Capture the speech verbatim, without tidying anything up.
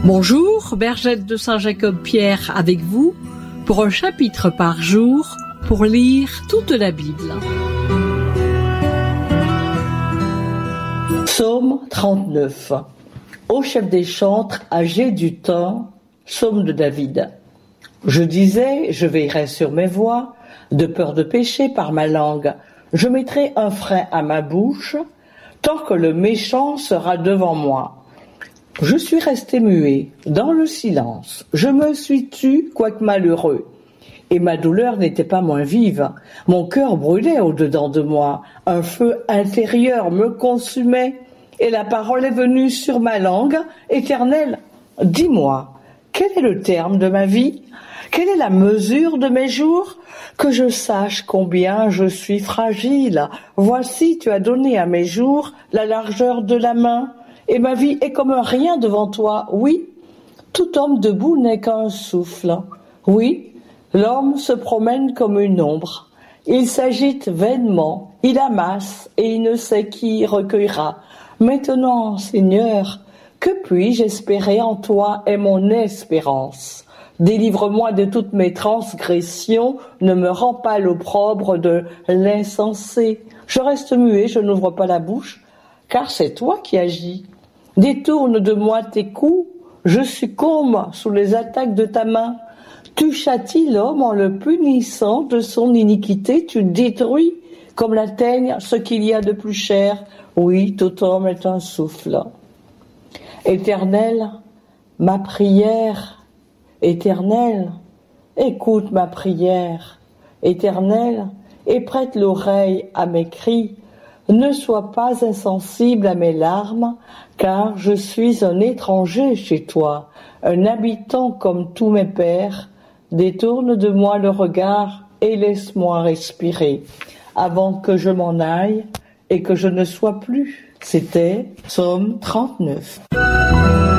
Bonjour, Bergette de Saint-Jacob-Pierre avec vous pour un chapitre par jour pour lire toute la Bible. Psaume trente-neuf. Ô chef des chantres, âgé du temps, psaume de David. Je disais, je veillerai sur mes voies, de peur de pécher par ma langue. Je mettrai un frein à ma bouche, tant que le méchant sera devant moi. Je suis resté muet, dans le silence. Je me suis tu, quoique malheureux. Et ma douleur n'était pas moins vive. Mon cœur brûlait au-dedans de moi. Un feu intérieur me consumait. Et la parole est venue sur ma langue. Éternel, dis-moi, quel est le terme de ma vie? Quelle est la mesure de mes jours? Que je sache combien je suis fragile. Voici, tu as donné à mes jours la largeur de la main. Et ma vie est comme un rien devant toi. Oui, tout homme debout n'est qu'un souffle. Oui, l'homme se promène comme une ombre. Il s'agite vainement, il amasse et il ne sait qui recueillera. Maintenant, Seigneur, que puis-je espérer en toi est mon espérance. Délivre-moi de toutes mes transgressions, ne me rends pas l'opprobre de l'insensé. Je reste muet, je n'ouvre pas la bouche, car c'est toi qui agis. Détourne de moi tes coups, je succombe sous les attaques de ta main. Tu châties l'homme en le punissant de son iniquité, tu détruis comme la teigne ce qu'il y a de plus cher. Oui, tout homme est un souffle. Éternel, ma prière, Éternel, écoute ma prière. Éternel, et prête l'oreille à mes cris. Ne sois pas insensible à mes larmes, car je suis un étranger chez toi, un habitant comme tous mes pères. Détourne de moi le regard et laisse-moi respirer, avant que je m'en aille et que je ne sois plus. C'était Psaume trente-neuf.